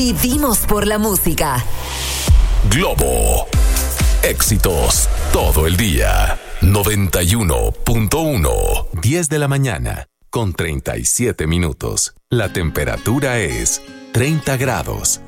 Vivimos por la música. Globo. Éxitos todo el día. 91.1. 10 de la mañana con 37 minutos. La temperatura es 30 grados.